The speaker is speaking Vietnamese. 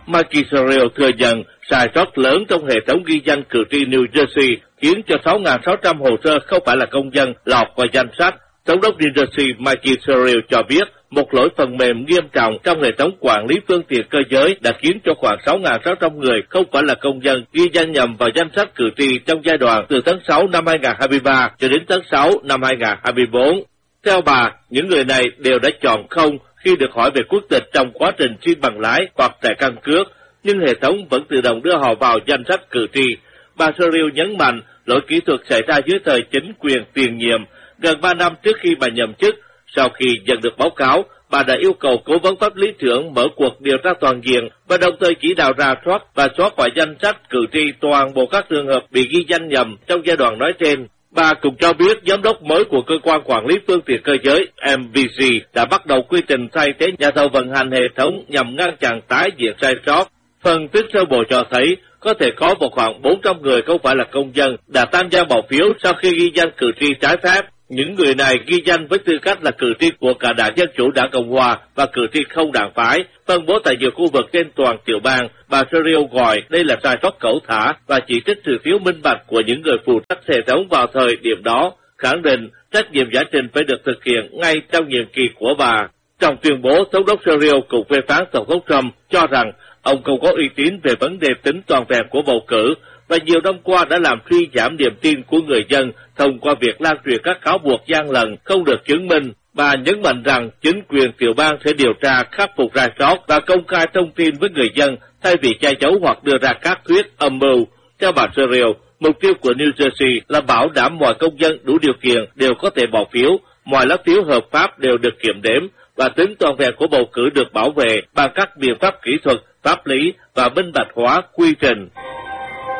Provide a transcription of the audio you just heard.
Mikey Sherrill thừa nhận sai sót lớn trong hệ thống ghi danh cử tri New Jersey khiến cho 6.600 hồ sơ không phải là công dân lọt vào danh sách. Thống đốc New Jersey Mikey Sherrill cho biết một lỗi phần mềm nghiêm trọng trong hệ thống quản lý phương tiện cơ giới đã khiến cho khoảng 6.600 người không phải là công dân ghi danh nhầm vào danh sách cử tri trong giai đoạn từ tháng 6 năm 2023 cho đến tháng 6 năm 2024. Theo bà, những người này đều đã chọn không khi được hỏi về quốc tịch trong quá trình xin bằng lái hoặc thẻ căn cước, nhưng hệ thống vẫn tự động đưa họ vào danh sách cử tri. Bà Sherrill nhấn mạnh lỗi kỹ thuật xảy ra dưới thời chính quyền tiền nhiệm gần 3 năm trước khi bà nhậm chức. Sau khi nhận được báo cáo, bà đã yêu cầu cố vấn pháp lý trưởng mở cuộc điều tra toàn diện và đồng thời chỉ đạo rà soát và xóa khỏi danh sách cử tri toàn bộ các trường hợp bị ghi danh nhầm trong giai đoạn nói trên. Bà cũng cho biết giám đốc mới của cơ quan quản lý phương tiện cơ giới MVC đã bắt đầu quy trình thay thế nhà thầu vận hành hệ thống nhằm ngăn chặn tái diễn sai sót. Phân tích sơ bộ cho thấy có thể có một khoảng 400 người không phải là công dân đã tham gia bỏ phiếu sau khi ghi danh cử tri trái phép. Những người này ghi danh với tư cách là cử tri của cả đảng Dân Chủ, đảng Cộng Hòa và cử tri không đảng phái, phân bố tại nhiều khu vực trên toàn tiểu bang. Bà Sherrill gọi đây là sai sót cẩu thả và chỉ trích sự thiếu minh bạch của những người phụ trách hệ thống vào thời điểm đó, khẳng định trách nhiệm giải trình phải được thực hiện ngay trong nhiệm kỳ của bà. Trong tuyên bố, Thống đốc Sherrill cũng phê phán Tổng thống Trump cho rằng ông không có uy tín về vấn đề tính toàn vẹn của bầu cử và nhiều năm qua đã làm suy giảm niềm tin của người dân thông qua việc lan truyền các cáo buộc gian lận không được chứng minh. Bà nhấn mạnh rằng chính quyền tiểu bang sẽ điều tra, khắc phục sai sót và công khai thông tin với người dân thay vì che giấu hoặc đưa ra các thuyết âm mưu. Theo bà Sherrill, mục tiêu của New Jersey là bảo đảm mọi công dân đủ điều kiện đều có thể bỏ phiếu, mọi lá phiếu hợp pháp đều được kiểm đếm và tính toàn vẹn của bầu cử được bảo vệ bằng các biện pháp kỹ thuật, pháp lý và minh bạch hóa quy trình.